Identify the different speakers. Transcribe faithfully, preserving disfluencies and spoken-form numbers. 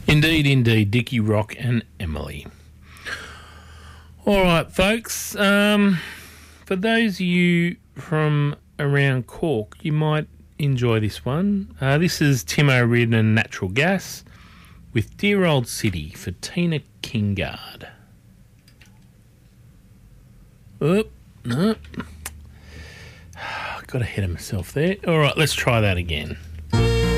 Speaker 1: Indeed, indeed, Dickie Rock and Emily. All right, folks. Um, for those of you from around Cork, you might enjoy this one. Uh, this is Tim O'Riordan and Natural Gas with Dear Old City for Tina Kingard. Oop, no. Got ahead of myself there. All right, let's try that again.